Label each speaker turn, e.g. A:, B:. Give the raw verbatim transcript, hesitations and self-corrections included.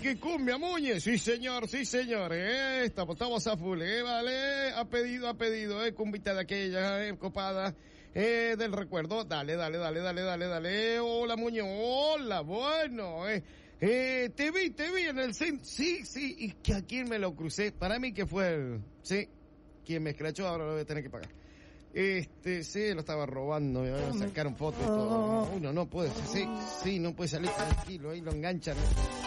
A: que cumbia, Muñe. Sí, señor, sí, señor. Eh, estamos, estamos a full, eh, vale. Ha pedido, ha pedido, eh, cumbita de aquella, eh, copada, eh, del recuerdo. Dale, dale, dale, dale, dale, dale. Hola, Muñe. Hola, bueno, eh. Eh, te vi, te vi en el centro. Sí, sí, y que a quién me lo crucé. Para mí que fue el, sí, quien me escrachó, ahora lo voy a tener que pagar. Este, sí, lo estaba robando, me van a sacar un foto y todo. Uno no puede, sí, sí, no puede salir tranquilo, ahí lo enganchan.